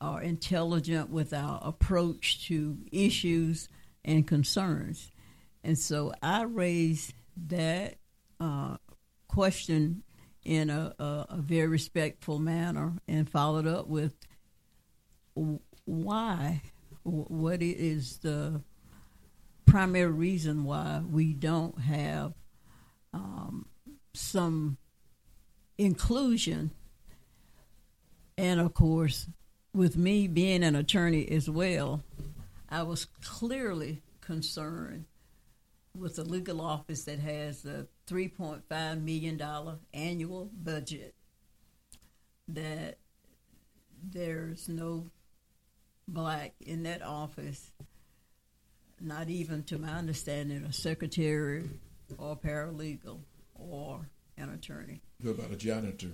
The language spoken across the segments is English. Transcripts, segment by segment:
are intelligent with our approach to issues and concerns. And so I raised that question in a very respectful manner and followed up with why, what is the primary reason why we don't have some inclusion. And of course, with me being an attorney as well, I was clearly concerned with a legal office that has a $3.5 million annual budget, that there's no black in that office, not even to my understanding a secretary or paralegal or an attorney. What about a janitor?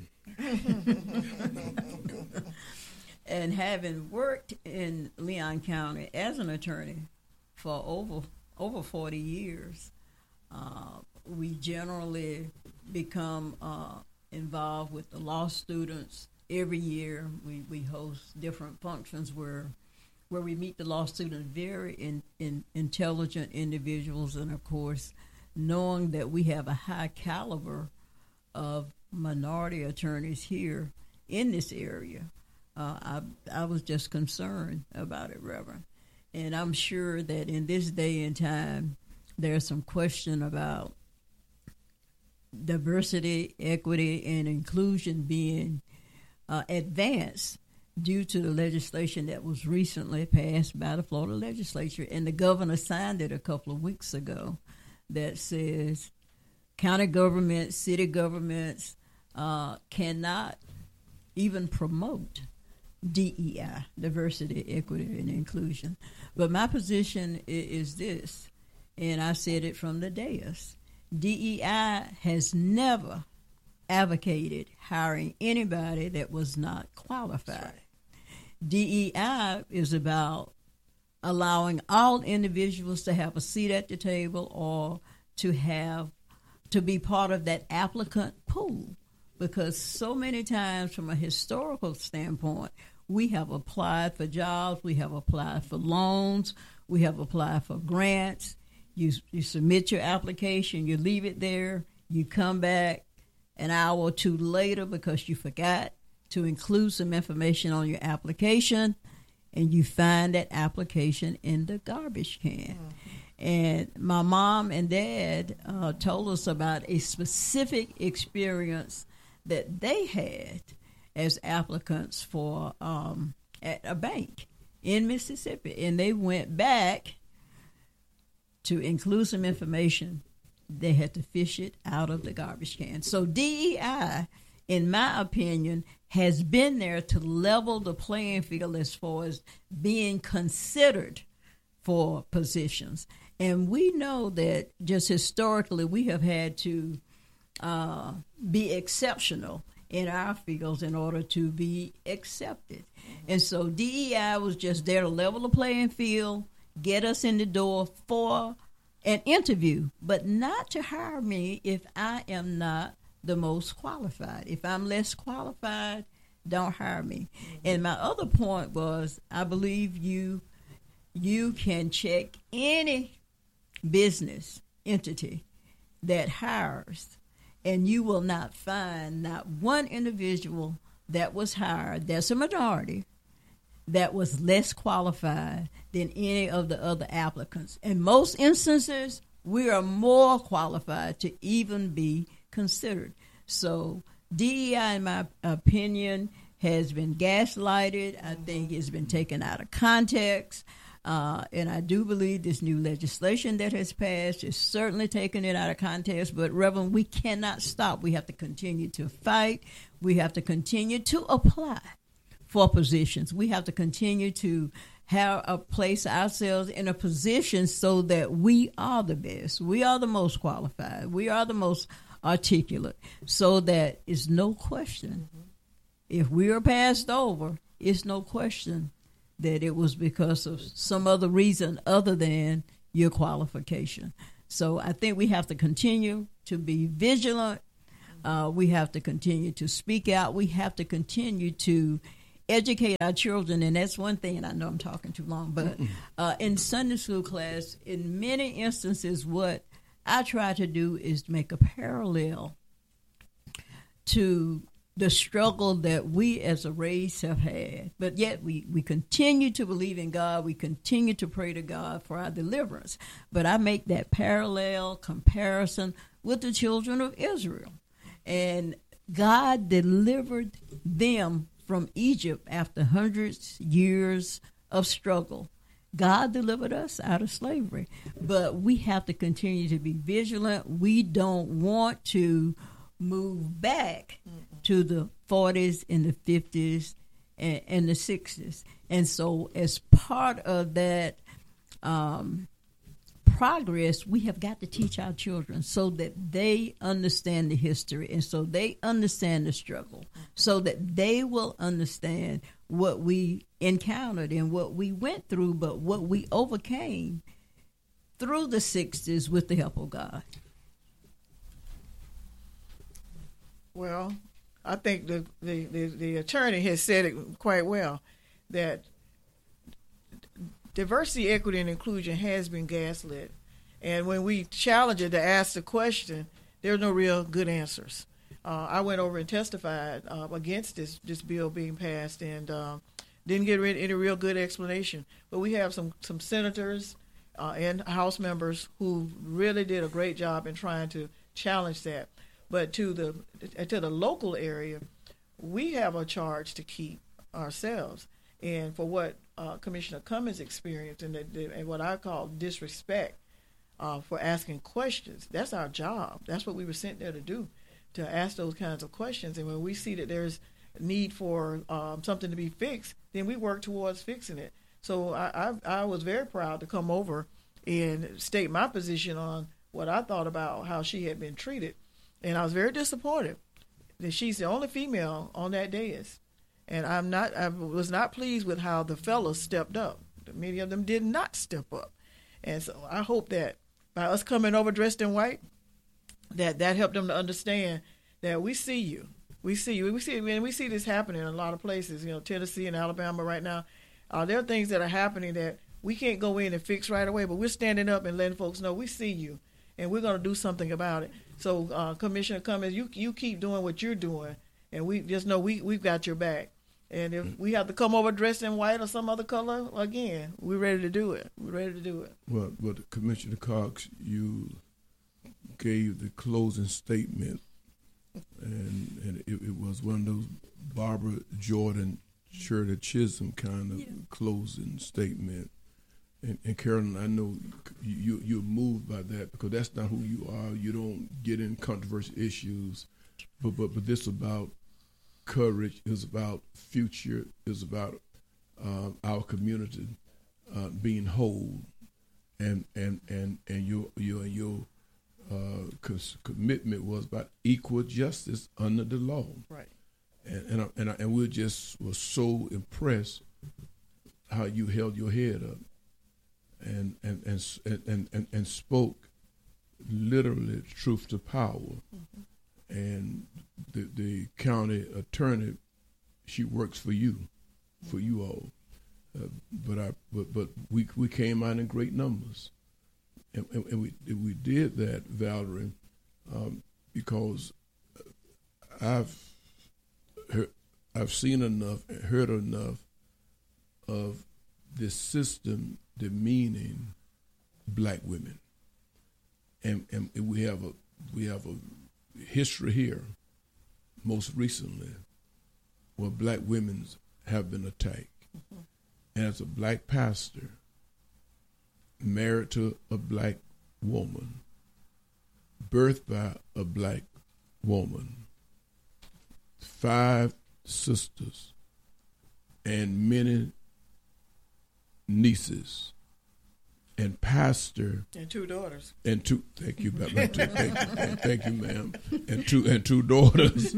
And having worked in Leon County as an attorney for over 40 years, we generally become involved with the law students. Every year we host different functions where we meet the law students, very intelligent individuals, and of course, knowing that we have a high caliber of minority attorneys here in this area, I was just concerned about it, Reverend. And I'm sure that in this day and time, there's some question about diversity, equity, and inclusion being advanced due to the legislation that was recently passed by the Florida legislature. And the governor signed it a couple of weeks ago that says county governments, city governments cannot even promote DEI, diversity, equity, and inclusion. But my position is this, and I said it from the dais. DEI has never advocated hiring anybody that was not qualified. DEI is about allowing all individuals to have a seat at the table or to be part of that applicant pool. Because so many times from a historical standpoint, we have applied for jobs, we have applied for loans, we have applied for grants. You submit your application, you leave it there, you come back an hour or two later because you forgot to include some information on your application, and you find that application in the garbage can. Mm-hmm. And my mom and dad told us about a specific experience that they had as applicants for at a bank in Mississippi. And they went back to include some information. They had to fish it out of the garbage can. So DEI, in my opinion, has been there to level the playing field as far as being considered for positions. And we know that just historically we have had to be exceptional in our fields in order to be accepted. And so DEI was just there to level the playing field, get us in the door for an interview, but not to hire me if I am not the most qualified. If I'm less qualified, don't hire me. And my other point was, I believe you can check any business entity that hires, and you will not find not one individual that was hired, that's a minority, that was less qualified than any of the other applicants. In most instances, we are more qualified to even be considered. So DEI, in my opinion, has been gaslighted. I think it's been taken out of context. And I do believe this new legislation that has passed is certainly taking it out of context. But, Reverend, we cannot stop. We have to continue to fight. We have to continue to apply for positions. We have to continue to place ourselves in a position so that we are the best. We are the most qualified. We are the most articulate, so that it's no question. If we are passed over, it's no question that it was because of some other reason other than your qualification. So I think we have to continue to be vigilant. We have to continue to speak out. We have to continue to educate our children, and that's one thing, and I know I'm talking too long, but in Sunday school class, in many instances, what I try to do is to make a parallel to the struggle that we as a race have had, but yet we continue to believe in God. We continue to pray to God for our deliverance. But I make that parallel comparison with the children of Israel. And God delivered them from Egypt after hundreds of years of struggle. God delivered us out of slavery. But we have to continue to be vigilant. We don't want to move back to the 40s and the 50s and the 60s. And so as part of that progress, we have got to teach our children so that they understand the history and so they understand the struggle, so that they will understand what we encountered and what we went through, but what we overcame through the 60s with the help of God. Well, I think the attorney has said it quite well, that diversity, equity, and inclusion has been gaslit. And when we challenge it to ask the question, there's no real good answers. I went over and testified against this bill being passed and didn't get any real good explanation. But we have some senators and House members who really did a great job in trying to challenge that. But to the local area, we have a charge to keep ourselves. And for what Commissioner Cummings experienced and what I call disrespect for asking questions, that's our job. That's what we were sent there to do, to ask those kinds of questions. And when we see that there's a need for something to be fixed, then we work towards fixing it. So I was very proud to come over and state my position on what I thought about how she had been treated. And I was very disappointed that she's the only female on that dais. And I was not pleased with how the fellows stepped up. Many of them did not step up. And so I hope that by us coming over dressed in white, that helped them to understand that we see you. We see you. We see this happening in a lot of places, Tennessee and Alabama right now. There are things that are happening that we can't go in and fix right away, but we're standing up and letting folks know we see you, and we're going to do something about it. So, Commissioner Cummings, you keep doing what you're doing, and we just know we've got your back. And if we have to come over dressed in white or some other color, again, we're ready to do it. We're ready to do it. Well, Commissioner Cox, you gave the closing statement, and it was one of those Barbara Jordan, Shirley Chisholm kind of closing statement. And Carolyn, I know you're moved by that because that's not who you are. You don't get in controversial issues, but this is about courage. It's about future. It's about our community being whole, and your commitment was about equal justice under the law. Right. And we just were so impressed how you held your head up. And spoke literally truth to power. Mm-hmm. And the county attorney, she works for you all. But we came out in great numbers, and we did that, Valerie, because I've seen enough, heard enough of this system demeaning black women, and we have a history here, most recently, where black women have been attacked. Mm-hmm. And as a black pastor, married to a black woman, birthed by a black woman, 5 sisters, and many nieces, and pastor, and 2 daughters, and 2. Thank you, ma'am. Thank you, ma'am. And two daughters.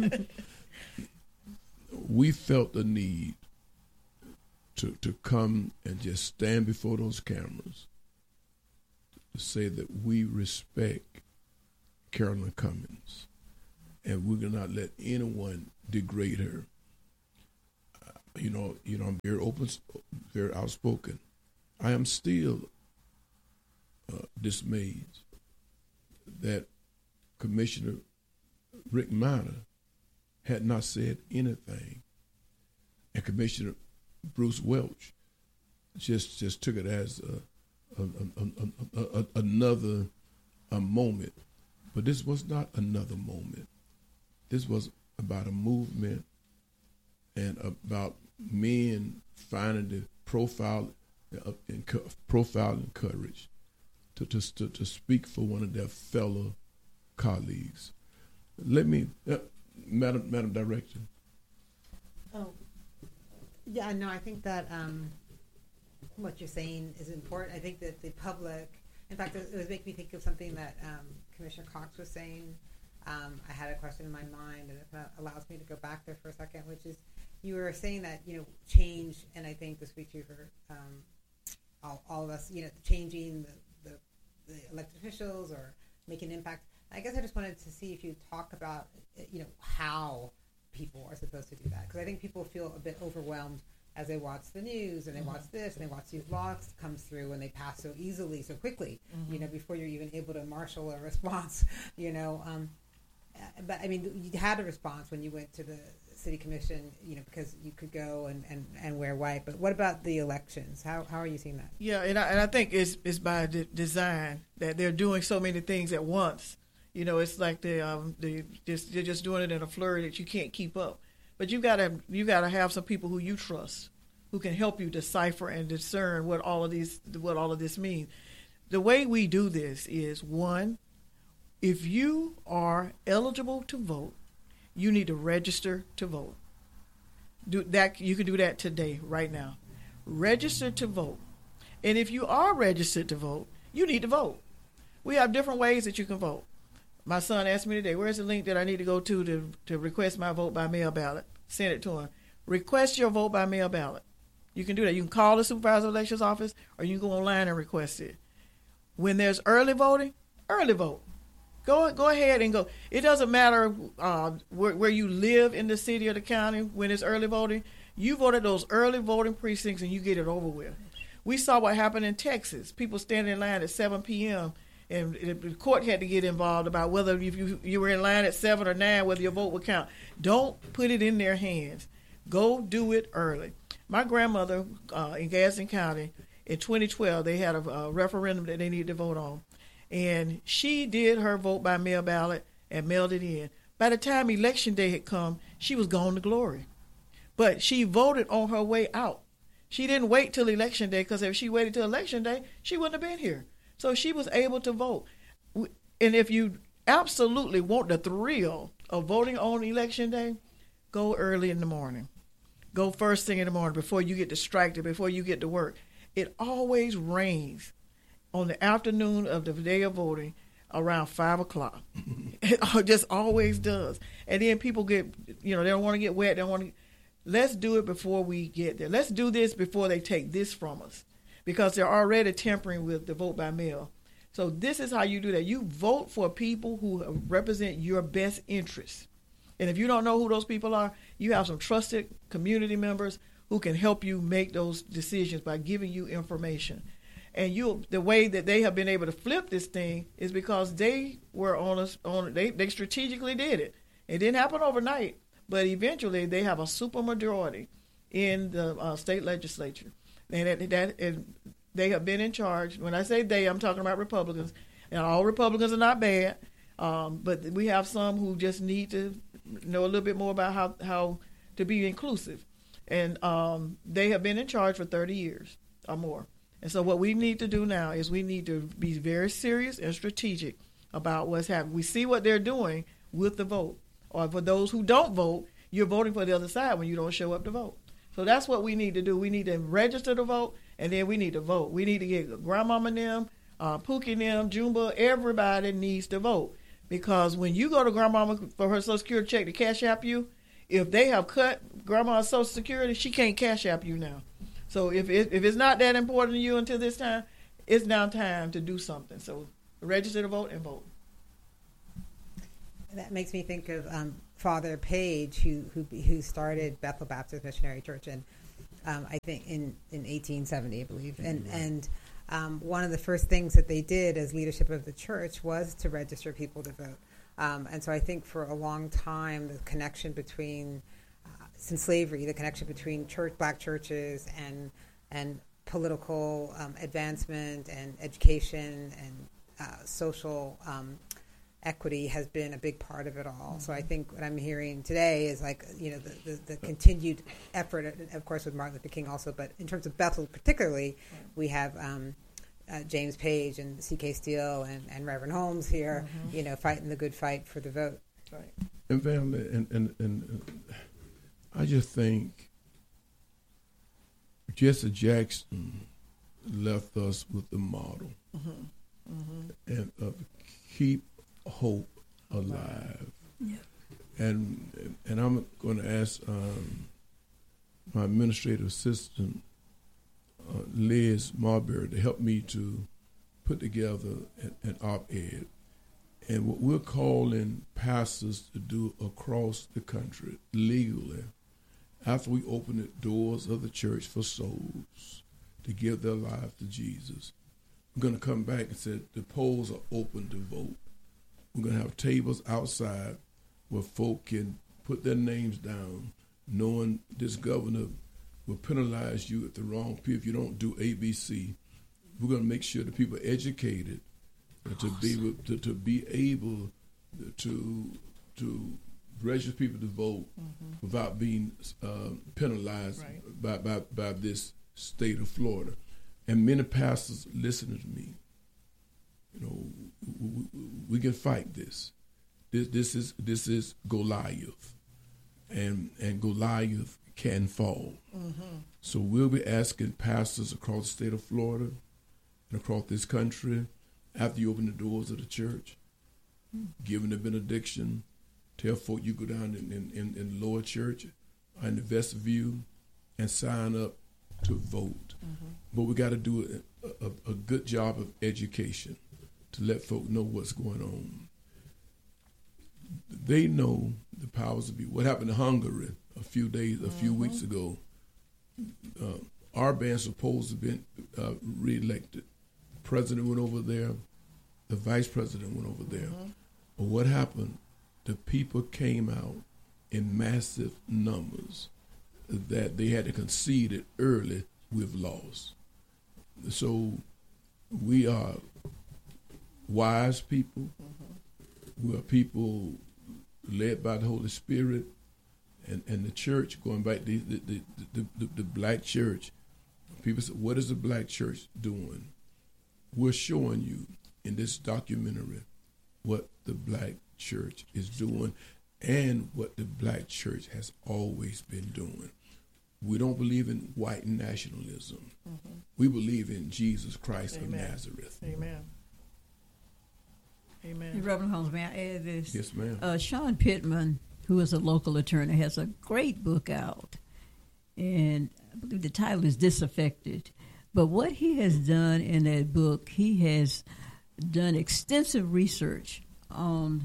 We felt the need to come and just stand before those cameras to say that we respect Carolyn Cummings, and we're gonna not let anyone degrade her. I'm very open, very outspoken. I am still dismayed that Commissioner Rick Minor had not said anything, and Commissioner Bruce Welch just took it as another moment. But this was not another moment. This was about a movement and about men finding the profile and courage to speak for one of their fellow colleagues. Let me, Madam Director. Oh, yeah, no, I think that what you're saying is important. I think that the public, in fact, it was making me think of something that Commissioner Cox was saying. I had a question in my mind, and it allows me to go back there for a second, which is you were saying that, change, and I think this speaks to you for all of us, changing the elected officials or making an impact. I guess I just wanted to see if you talk about, how people are supposed to do that. Because I think people feel a bit overwhelmed as they watch the news and they watch this and they watch these laws come through and they pass so easily, so quickly, before you're even able to marshal a response, But, I mean, you had a response when you went to the city commission, because you could go and wear white. But what about the elections? How are you seeing that? Yeah, and I think it's by design that they're doing so many things at once. It's like they're just doing it in a flurry that you can't keep up. But you gotta have some people who you trust, who can help you decipher and discern what all of this means. The way we do this is, one, if you are eligible to vote, you need to register to vote. You can do that today, right now. Register to vote. And if you are registered to vote, you need to vote. We have different ways that you can vote. My son asked me today, where's the link that I need to go to request my vote by mail ballot? Send it to him. Request your vote by mail ballot. You can do that. You can call the supervisor of elections office, or you can go online and request it. When there's early voting, early vote. Go ahead and go. It doesn't matter where you live in the city or the county when it's early voting. You vote at those early voting precincts and you get it over with. We saw what happened in Texas. People standing in line at 7 p.m. and the court had to get involved about whether if you were in line at 7 or 9, whether your vote would count. Don't put it in their hands. Go do it early. My grandmother in Gadsden County, in 2012, they had a referendum that they needed to vote on. And she did her vote by mail ballot and mailed it in. By the time election day had come, she was gone to glory. But she voted on her way out. She didn't wait till election day, because if she waited till election day, she wouldn't have been here. So she was able to vote. And if you absolutely want the thrill of voting on election day, go early in the morning. Go first thing in the morning before you get distracted, before you get to work. It always rains on the afternoon of the day of voting around 5 o'clock. It just always does. And then people get, they don't want to get wet. They don't want to. Let's do it before we get there. Let's do this before they take this from us, because they're already tampering with the vote by mail. So this is how you do that. You vote for people who represent your best interests. And if you don't know who those people are, you have some trusted community members who can help you make those decisions by giving you information. And the way that they have been able to flip this thing is because they were they strategically did it. It didn't happen overnight, but eventually they have a supermajority in the state legislature. And they have been in charge. When I say they, I'm talking about Republicans. And all Republicans are not bad, but we have some who just need to know a little bit more about how to be inclusive. And they have been in charge for 30 years or more. And so what we need to do now is we need to be very serious and strategic about what's happening. We see what they're doing with the vote. Or for those who don't vote, you're voting for the other side when you don't show up to vote. So that's what we need to do. We need to register to vote, and then we need to vote. We need to get Grandmama and them, Pookie and them, Jumba, everybody needs to vote. Because when you go to Grandmama for her Social Security check to cash app you, if they have cut Grandma's Social Security, she can't cash app you now. So if it's not that important to you until this time, it's now time to do something. So register to vote and vote. That makes me think of Father Page, who started Bethel Baptist Missionary Church, and I think in 1870, I believe, and one of the first things that they did as leadership of the church was to register people to vote. And so I think for a long time, the connection between, since slavery, the connection between black churches and political advancement and education and social equity has been a big part of it all. So I think what I'm hearing today is the continued effort, of course, with Martin Luther King also, but in terms of Bethel particularly, we have James Page and C.K. Steele and Reverend Holmes here, fighting the good fight for the vote. Right. And family, and I just think Jesse Jackson left us with the model and keep hope alive. Yeah. And I'm going to ask my administrative assistant, Liz Marbury, to help me to put together an op-ed. And what we're calling pastors to do across the country legally, after we open the doors of the church for souls to give their life to Jesus, we're going to come back and say the polls are open to vote. We're going to have tables outside where folk can put their names down, knowing this governor will penalize you at the wrong people if you don't do ABC. We're going to make sure that people are educated to be able to register people to vote without being penalized by this state of Florida. And many pastors listening to me, we can fight this. This is Goliath, and Goliath can fall. So we'll be asking pastors across the state of Florida and across this country, after you open the doors of the church, giving the benediction, tell folk you go down in the lower church or in the vestibule and sign up to vote. But we got to do a good job of education to let folk know what's going on. They know the powers that be. What happened to Hungary a few weeks ago? Orbán supposed to have been reelected. The president went over there. The vice president went over there. But what happened? The people came out in massive numbers that they had to concede it early with loss. So we are wise people. We are people led by the Holy Spirit, and the church, going back to the black church. People say, what is the black church doing? We're showing you in this documentary what the black church is doing and what the black church has always been doing. We don't believe in white nationalism. We believe in Jesus Christ of Nazareth. Amen. Amen. Reverend Holmes, may I add this? Yes, ma'am. Sean Pittman, who is a local attorney, has a great book out, and I believe the title is Disaffected. But what he has done in that book, he has done extensive research on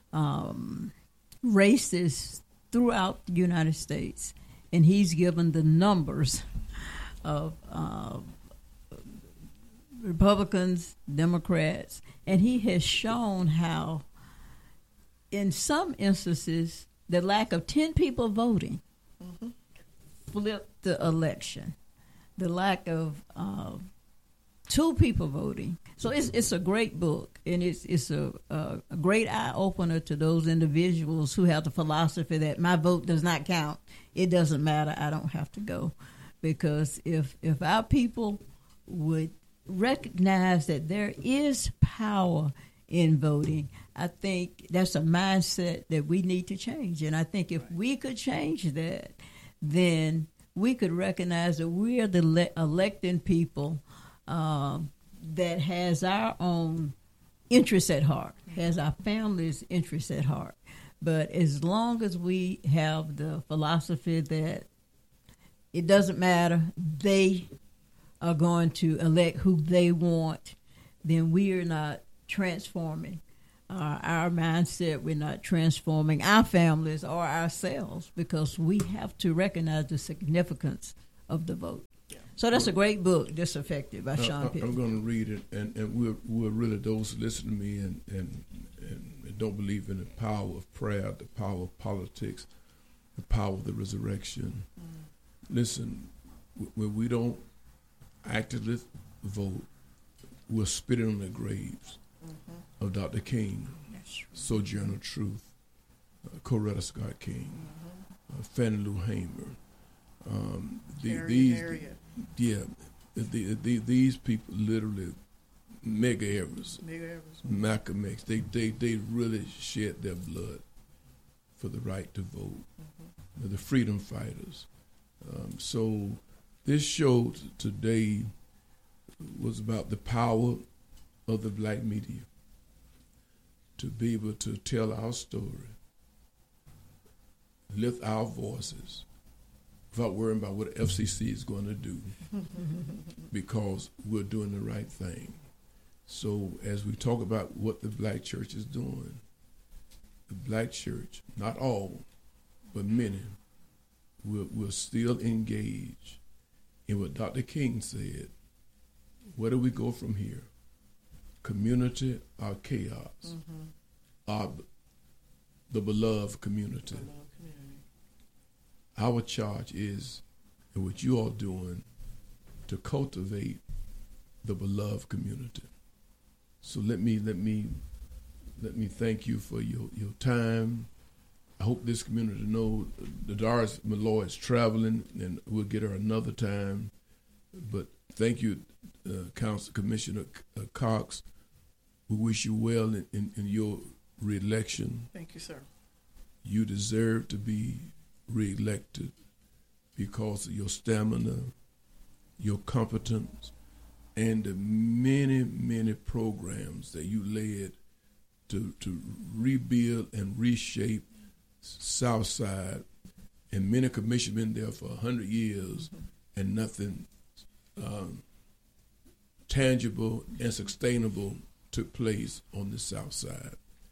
races throughout the United States, and he's given the numbers of Republicans, Democrats, and he has shown how in some instances the lack of 10 people voting flipped the election. The lack of 2 people voting. So it's a great book, and it's a great eye-opener to those individuals who have the philosophy that my vote does not count. It doesn't matter. I don't have to go. Because if our people would recognize that there is power in voting, I think that's a mindset that we need to change. And I think if we could change that, then we could recognize that we are the electing people that has our own interests at heart, has our family's interests at heart. But as long as we have the philosophy that it doesn't matter, they are going to elect who they want, then we are not transforming our mindset. We're not transforming our families or ourselves, because we have to recognize the significance of the vote. Yeah. So that's a great book, Disaffected by Sean Pitt. I'm going to read it, and we're really those who listen to me and don't believe in the power of prayer, the power of politics, the power of the resurrection. Listen, when we don't actively vote, we're spitting on the graves of Dr. King, Sojourner Truth, Coretta Scott King, Fannie Lou Hamer. These people literally, Medgar Evers, Malcolm X, they really shed their blood for the right to vote. The freedom fighters. So this show today was about the power of the black media to be able to tell our story, lift our voices, without worrying about what the FCC is going to do, because we're doing the right thing. So as we talk about what the black church is doing, the black church, not all, but many, will still engage in what Dr. King said. Where do we go from here? Community or chaos? Or the beloved community? Our charge is, and what you all doing, to cultivate the beloved community. So let me thank you for your time. I hope this community know that Doris Malloy is traveling, and we'll get her another time. But thank you, Council Commissioner Cox. We wish you well in your re-election. Thank you, sir. You deserve to be re-elected because of your stamina, your competence, and the many, many programs that you led to rebuild and reshape Southside. And many commissions been there for 100 years, and nothing tangible and sustainable took place on the South Side.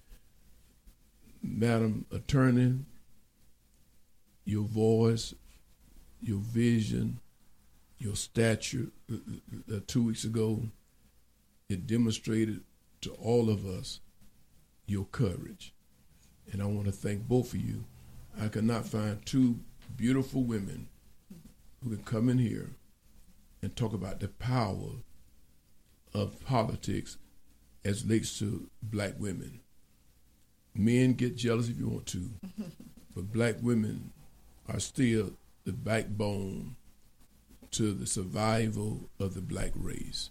Madam Attorney, your voice, your vision, your stature 2 weeks ago, it demonstrated to all of us your courage. And I want to thank both of you. I could not find two beautiful women who can come in here and talk about the power of politics as relates to black women. Men get jealous if you want to, but black women are still the backbone to the survival of the black race.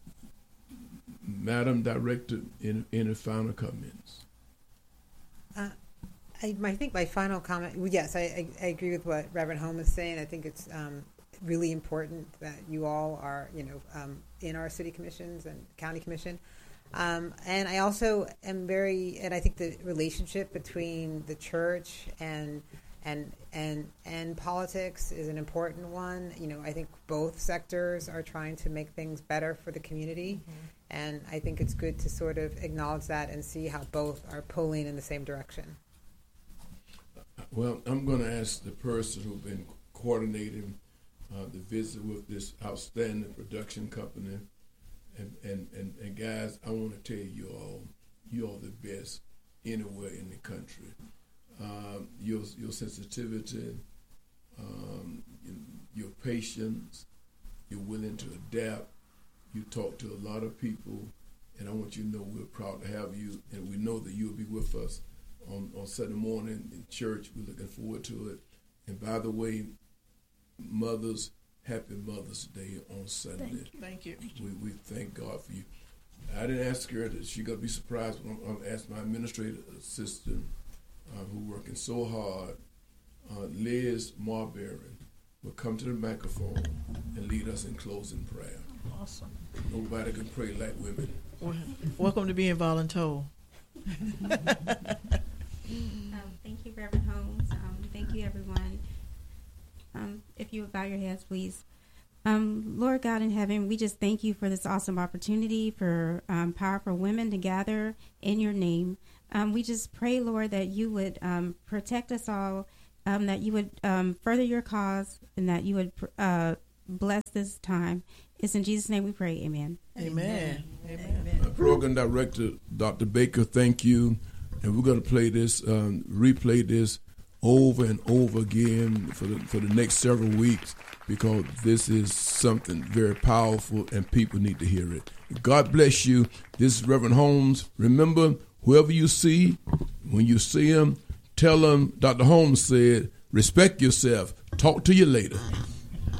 Madam Director, any final comments? I think my final comment, yes, I agree with what Reverend Holm is saying. I think it's really important that you all are, in our city commissions and county commission. And I also am and I think the relationship between the church and politics is an important one. I think both sectors are trying to make things better for the community. And I think it's good to sort of acknowledge that and see how both are pulling in the same direction. Well, I'm going to ask the person who's been coordinating the visit with this outstanding production company. And guys, I want to tell you all the best anywhere in the country. Your sensitivity, your patience, you're willing to adapt. You talk to a lot of people, and I want you to know we're proud to have you, and we know that you'll be with us on Sunday morning in church. We're looking forward to it. And by the way, mothers, happy Mother's Day on Sunday. Thank you. We thank God for you. I didn't ask her that she's going to be surprised when I'm asked my administrative assistant, who working so hard, Liz Marbury, will come to the microphone and lead us in closing prayer. Awesome. Nobody can pray like women. Welcome to being voluntold. Thank you, Reverend Holmes. Thank you, everyone. If you would bow your heads, please. Lord God in heaven, we just thank you for this awesome opportunity for powerful women to gather in your name. We just pray, Lord, that you would protect us all, that you would further your cause, and that you would bless this time. It's in Jesus' name we pray. Amen. Amen. Program Director, Dr. Baker, thank you. And we're going to play this, replay this over and over again for the next several weeks, because this is something very powerful and people need to hear it. God bless you. This is Reverend Holmes. Remember, whoever you see, when you see him, tell them Dr. Holmes said, respect yourself. Talk to you later.